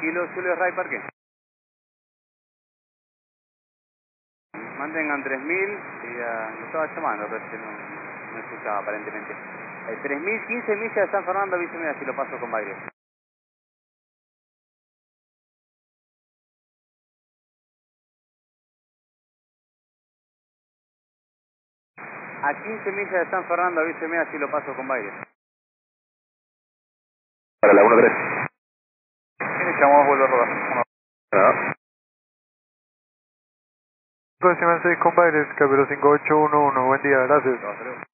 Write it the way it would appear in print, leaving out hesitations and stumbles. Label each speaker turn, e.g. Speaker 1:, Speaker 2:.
Speaker 1: Kilo Julio Ray Parque. Mantengan 3000, lo estaba llamando, pero no escuchaba aparentemente. 3000, 15 millas de San Fernando, avíseme si lo paso con Baile. A 15 millas de San Fernando, avíseme si lo paso con Baile.
Speaker 2: Para la 1-3.
Speaker 3: ¿Quién llamó? Vuelvo a rodar.
Speaker 2: Ah.
Speaker 4: Próxima 6 con Baires, Cabero 5811, buen día, gracias.